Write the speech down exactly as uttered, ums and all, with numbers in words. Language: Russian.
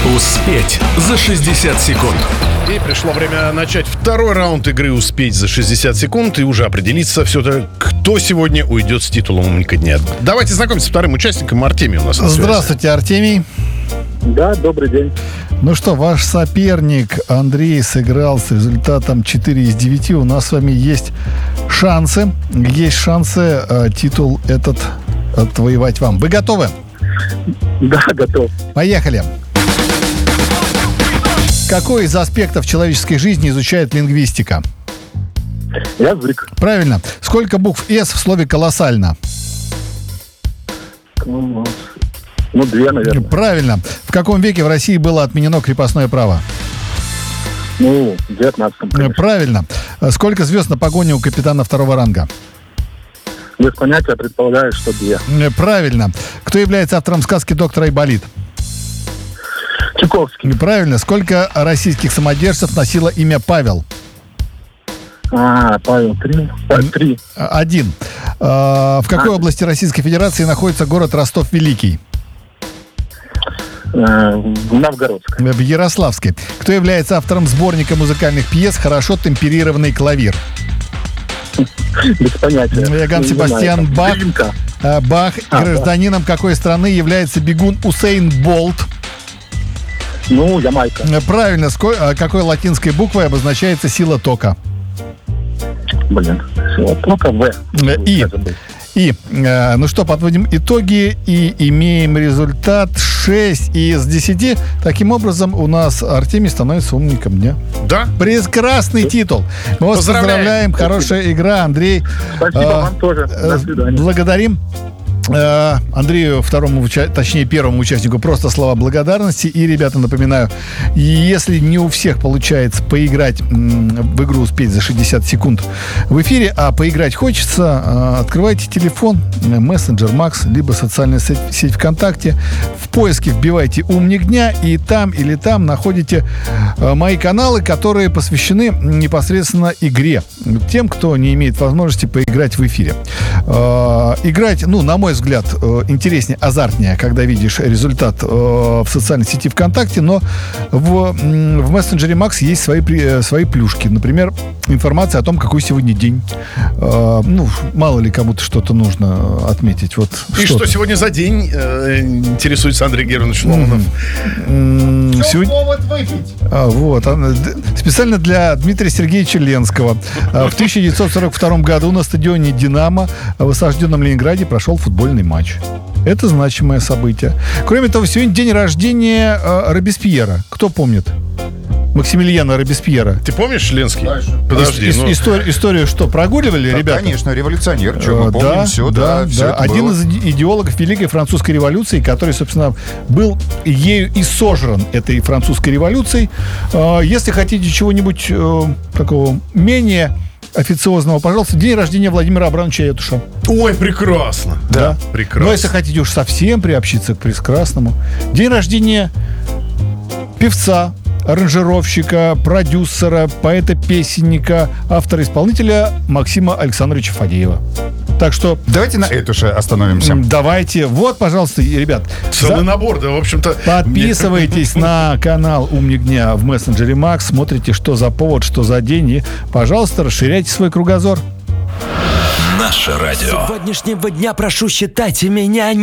Успеть за шестьдесят секунд. И пришло время начать второй раунд игры «Успеть за шестьдесят секунд» и уже определиться все-таки, кто сегодня уйдет с титулом «Умника дня». Давайте знакомиться с вторым участником. Артемий у нас на связи. Здравствуйте, Артемий. Да, добрый день. Ну что, ваш соперник Андрей сыграл с результатом четыре из девяти. У нас с вами есть шансы. Есть шансы э, титул этот отвоевать вам. Вы готовы? Да, готов. Поехали. Какой из аспектов человеческой жизни изучает лингвистика? Язык. Правильно. Сколько букв «С» в слове «колоссально»? Ну, две, наверное. Правильно. В каком веке в России было отменено крепостное право? Ну, в девятнадцатом, конечно. Правильно. Сколько звезд на погоне у капитана второго ранга? Без понятия, предполагаю, что две. Правильно. Кто является автором сказки «Доктор Айболит»? Чуковский. Правильно. Сколько российских самодержцев носило имя Павел? А, Павел, три. А, три. Один. А, в какой области Российской Федерации находится город Ростов-Великий? А, в Новгородске. В Ярославске. Кто является автором сборника музыкальных пьес «Хорошо темперированный клавир»? Без понятия. Иоганн Не Себастьян знаю. Бах. Глинка. А, Бах. А, Гражданином да. какой страны является бегун Усейн Болт? Ну, Ямайка. Правильно. Ско- а, какой латинской буквой обозначается сила тока? Блин. Вот, только В. И, и э, ну что, подводим итоги и имеем результат шесть из десяти. Таким образом, у нас Артемий становится умником дня. Да? Прекрасный титул. Мы вас поздравляем. Поздравляем. Хорошая игра, Андрей. Спасибо э, вам тоже. До свидания. Благодарим. Э, Андрею, второму, уча- точнее первому участнику, просто слова благодарности. И, ребята, напоминаю, если не у всех получается поиграть м, в игру «Успеть за шестьдесят секунд» в эфире, а поиграть хочется, э, открывайте телефон, э, мессенджер Макс, либо социальная сеть, сеть ВКонтакте. В поиске вбивайте «Умник дня», и там или там находите э, мои каналы, которые посвящены непосредственно игре. Тем, кто не имеет возможности поиграть в эфире. Э, играть, ну, на мой взгляд, интереснее, азартнее, когда видишь результат в социальной сети ВКонтакте, но в, в мессенджере Макс есть свои, свои плюшки. Например, информация о том, какой сегодня день. Ну, мало ли кому-то что-то нужно отметить. Вот И что-то. что сегодня за день, э, интересуется Андрей Германович Ломанов. Mm-hmm. Сегодня... повод выпить. А, вот. Специально для Дмитрия Сергеевича Ленского. В тысяча девятьсот сорок втором году на стадионе «Динамо» в осажденном Ленинграде прошел футбольный матч. Это значимое событие. Кроме того, сегодня день рождения э, Робеспьера. Кто помнит? Максимилиана Робеспьера. Ты помнишь, Ленский? Дальше. Подожди. Ис- ну... историю, историю что, прогуливали, Да, ребята? конечно, революционер. Что, мы Э, помним да, все, да, да, все да. это Один было. из идеологов Великой Французской революции, который, собственно, был ею и сожран этой французской революцией. Э, Если хотите чего-нибудь э, такого менее официозного, пожалуйста, день рождения Владимира Абрамовича Етуша. Ой, прекрасно. Да. Прекрасно. Но если хотите уж совсем приобщиться к прекрасному, день рождения певца, аранжировщика, продюсера, поэта-песенника, автора-исполнителя Максима Александровича Фадеева. Так что Давайте на Этуше остановимся. м, давайте. Вот, пожалуйста, и, ребят, Целый за- набор, да, в общем-то. подписывайтесь на канал «Умник дня» в мессенджере Макс, смотрите, что за повод, что за день, и, пожалуйста, расширяйте свой кругозор. Наше радио. Сегодняшнего дня прошу считайте меня